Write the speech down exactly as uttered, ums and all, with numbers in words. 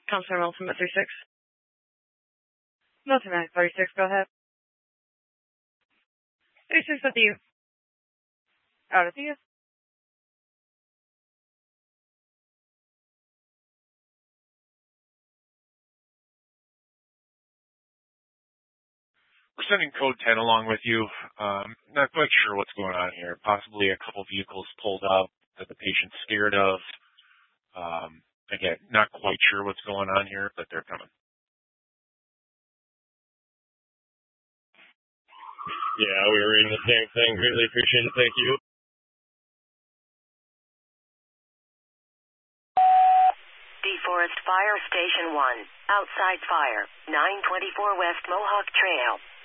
Counselor Wilson at three six. Milton Mac, thirty-six, go ahead. thirty-six with you. Out of you. We're sending code ten along with you. Um, not quite sure what's going on here. Possibly a couple vehicles pulled up that the patient's scared of. Um, again, not quite sure what's going on here, but they're coming. Yeah, we were reading the same thing. Greatly appreciate it. Thank you. DeForest Fire Station one. Outside fire. nine twenty-four West Mohawk Trail.